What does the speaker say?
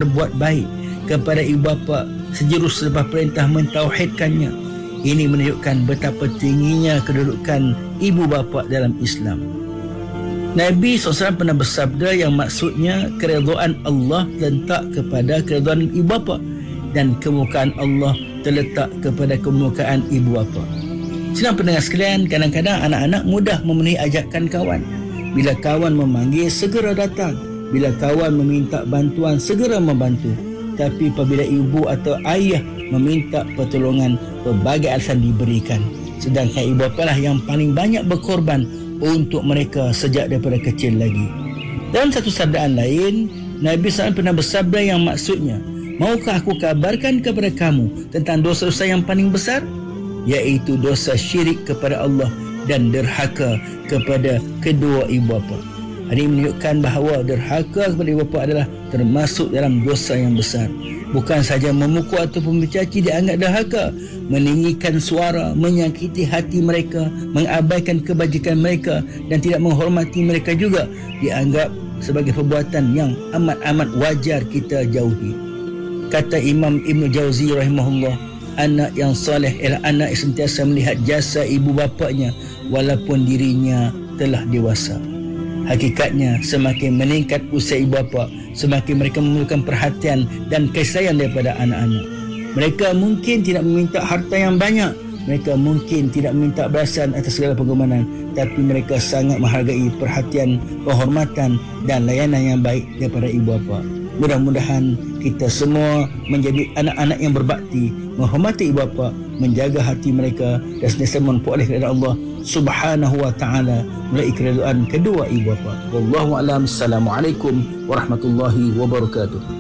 berbuat baik kepada ibu bapa sejurus selepas perintah mentauhidkannya. Ini menunjukkan betapa tingginya kedudukan ibu bapa dalam Islam. Nabi SAW pernah bersabda yang maksudnya keredaan Allah terletak kepada keredaan ibu bapa dan kemukaan Allah terletak kepada kemukaan ibu bapa. Sidang pendengar sekalian, kadang-kadang anak-anak mudah memenuhi ajakan kawan. Bila kawan memanggil, segera datang. Bila kawan meminta bantuan, segera membantu. Tapi apabila ibu atau ayah meminta pertolongan, berbagai alasan diberikan. Sedangkan ibu bapa lah yang paling banyak berkorban untuk mereka sejak daripada kecil lagi. Dalam satu sabdaan lain, Nabi SAW pernah bersabda yang maksudnya, maukah aku kabarkan kepada kamu tentang dosa-dosa yang paling besar? Iaitu dosa syirik kepada Allah dan derhaka kepada kedua ibu bapa. Ini menunjukkan bahawa derhaka kepada ibu bapa adalah termasuk dalam dosa yang besar. Bukan sahaja memukul ataupun mencaci dianggap derhaka, meninggikan suara, menyakiti hati mereka, mengabaikan kebajikan mereka dan tidak menghormati mereka juga dianggap sebagai perbuatan yang amat-amat wajar kita jauhi. Kata Imam Ibn Jauzi rahimahullah, anak yang soleh ialah anak yang sentiasa melihat jasa ibu bapanya walaupun dirinya telah dewasa. Hakikatnya, semakin meningkat usia ibu bapa, semakin mereka memerlukan perhatian dan kasih sayang daripada anak-anak. Mereka mungkin tidak meminta harta yang banyak, mereka mungkin tidak meminta balasan atas segala pengorbanan, tapi mereka sangat menghargai perhatian, penghormatan dan layanan yang baik daripada ibu bapa. Mudah-mudahan kita semua menjadi anak-anak yang berbakti, menghormati ibu bapa, menjaga hati mereka dan sentiasa memperoleh kepada Allah Subhanahu wa taala melalui keridaan kedua ibu bapa. Wallahu a'lam. Assalamualaikum warahmatullahi wabarakatuh.